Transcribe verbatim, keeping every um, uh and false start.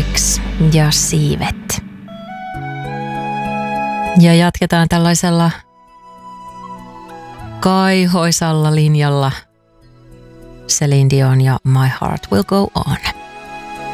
X ja siivet. Ja jatketaan tällaisella kaihoisalla linjalla. Celine Dion ja My Heart Will Go On.